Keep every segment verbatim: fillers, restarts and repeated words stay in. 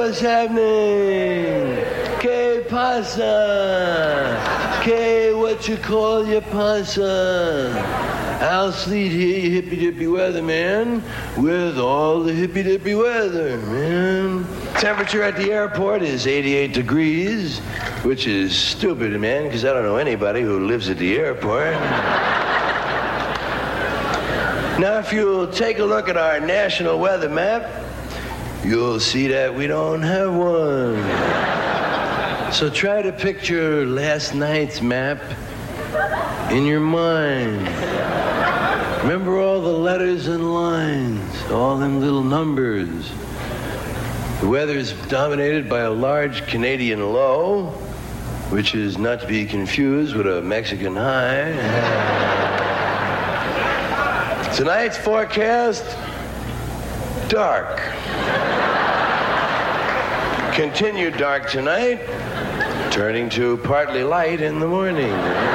what's happening? Que pasa? Que what you call your pasa? Al Sleet here, you hippy-dippy weatherman, with all the hippy-dippy weather, man. Temperature at the airport is eighty-eight degrees, which is stupid, man, because I don't know anybody who lives at the airport. Now, if you'll take a look at our national weather map, you'll see that we don't have one. So try to picture last night's map in your mind. Remember all the letters and lines, all them little numbers. The weather is dominated by a large Canadian low, which is not to be confused with a Mexican high. Tonight's forecast, dark. Continued dark tonight, turning to partly light in the morning.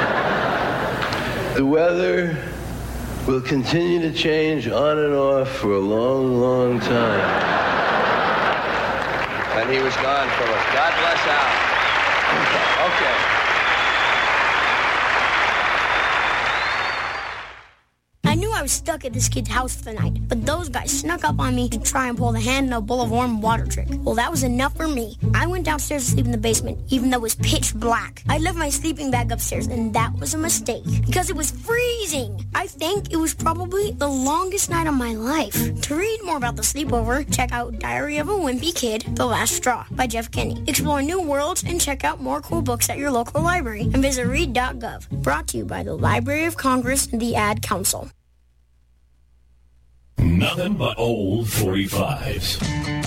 The weather will continue to change on and off for a long, long time. And he was gone from us. God bless Al. Okay. I knew I was stuck at this kid's house for the night, but those guys snuck up on me to try and pull the hand in a bowl of warm water trick. Well, that was enough for me. I went downstairs to sleep in the basement, even though it was pitch black. I left my sleeping bag upstairs, and that was a mistake, because it was freezing. I think it was probably the longest night of my life. To read more about the sleepover, check out Diary of a Wimpy Kid, The Last Straw by Jeff Kinney. Explore new worlds and check out more cool books at your local library. And visit read dot gov. Brought to you by the Library of Congress and the Ad Council. Nothing but old forty-fives.